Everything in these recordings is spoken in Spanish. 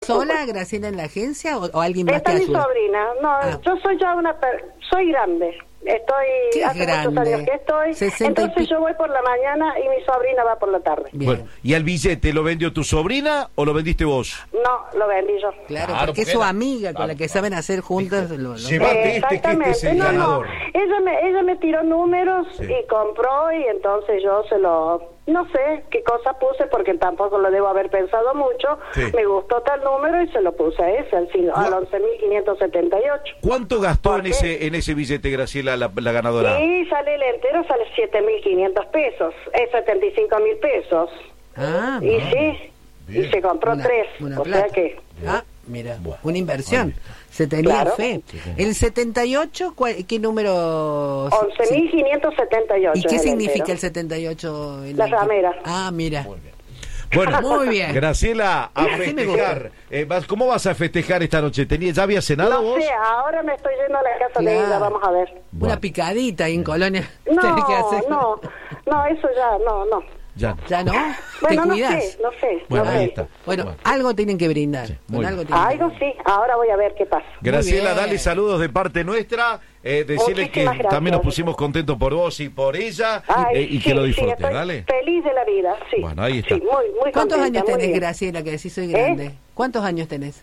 sola, Graciela, en la agencia o alguien más Está te mi ayuda? sobrina. No, yo soy ya soy grande. ¿Qué Hace grande? muchos años que estoy. 60 Entonces yo voy por la mañana y mi sobrina va por la tarde. Bien. Bueno, ¿y al billete lo vendió tu sobrina o lo vendiste vos? No, lo vendí yo. Claro, Claro, porque es porque su era- amiga con la que saben hacer juntas. Llevate este, que este es el ganador. Ella me tiró números Sí. y compró y entonces yo no sé qué cosa puse porque tampoco lo debo haber pensado mucho. Sí. Me gustó tal número y se lo puse a ese, al 11.578. ¿Cuánto gastó ¿Por en qué? ese billete, Graciela, la ganadora? Y sale el entero, sale 7.500 pesos, es 75.000 pesos. Ah, Y sí, Bien. y se compró tres, una o plata. sea que... Ah, mira, Bueno, una inversión. ahí Se tenía Claro. fe. El 78, ¿qué número? 11.578. ¿Y qué es el significa entero. el 78? La ramera. Ah, mira. Muy bien. Bueno, Muy bien. Graciela, a Así me festejar. ¿Cómo vas a festejar esta noche? ¿Ya había cenado No vos? sé, ahora me estoy yendo a la casa de Claro. ella, vamos a ver. Una picadita ahí en Colonia. No, Tenés que hacer. no, eso ya, no. Ya. ¿Ya no? Bueno, ¿Te no cuidás? sé, no sé. Bueno, no ahí sé. está. Bueno, algo tienen que brindar. muy Con algo bien. tienen que Algo brindar. sí, ahora voy a ver qué pasa. Graciela, bien. dale saludos de parte nuestra. Decirle que Muchísimas gracias. también nos pusimos contentos por vos y por ella Ay, y que sí, lo sí, disfrutes, estoy dale. feliz de la vida, sí. Bueno, ahí está. Sí, muy ¿Cuántos contenta, años muy tenés, bien. Graciela, que decís soy grande? ¿Cuántos años tenés?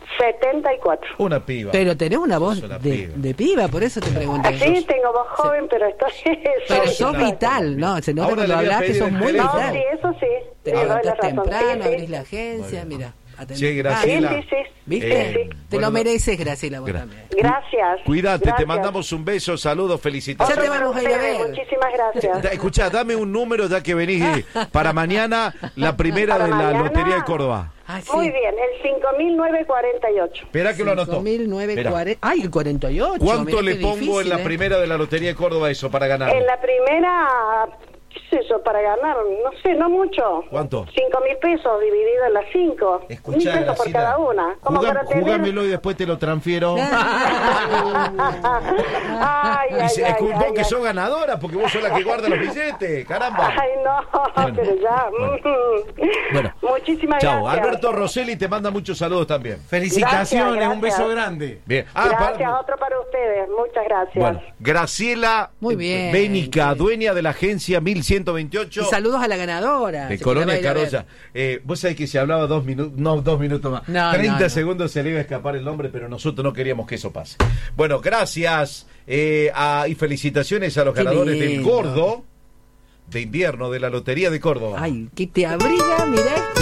74. Una piba. Pero tenés una voz Sos una de piba. piba, por eso te pregunté. Sí, tengo voz joven, pero estoy... Pero soy- sos vital, ¿no? Se nota Ahora le cuando voy a hablas que pedir sos el muy teléfono. No, vital. sí, eso sí. Te me doy la levantás razón. temprano, Sí, sí. abrís la agencia, mira. Che, Graciela. Sí, sí. ¿Viste? Sí, Te bueno, lo mereces, Graciela, vos también. Gracias. Cuídate, gracias. te mandamos un beso, saludos, Ya felicitaciones. te vamos a ir a Ustedes, ver. Muchísimas gracias. Escuchá, dame un número ya que venís para mañana, la primera ¿Para de la mañana? Lotería de Córdoba. Ah, sí. Muy bien, el 5.948. Espera que lo anotó. 5.940. Ay, el 48. ¿Cuánto mirá le qué pongo difícil, en la primera de la Lotería de Córdoba eso para ganar? En la primera, qué sé yo, para ganar, no sé, no mucho. ¿Cuánto? 5.000 pesos dividido en las 5. Escuchá, 1.000 pesos por Graciela, cada una. Como para tener... jugámelo y después te lo transfiero. Ay, Y se- ay, vos ay, que ay. sos ganadora, porque vos sos la que guarda los billetes, caramba. Ay, no, Bueno, pero ya. Bueno. Muchísimas Chao, gracias. Alberto Rosselli te manda muchos saludos también. Felicitaciones, Gracias, un beso gracias. grande. Bien. Gracias, otro para ustedes. Muchas gracias. Bueno, Graciela Muy bien. Bénica, dueña de la agencia 1128 Y saludos a la ganadora. de que Colonia la va a ir a ver. Carolla. Vos sabés que se hablaba 2 minutos, no 2 minutos más, No, 30 no. segundos se le iba a escapar el nombre, pero nosotros no queríamos que eso pase. Bueno, gracias y felicitaciones a los Qué ganadores del lindo. Gordo de invierno de la Lotería de Córdoba. Ay, que te abriga, mirá.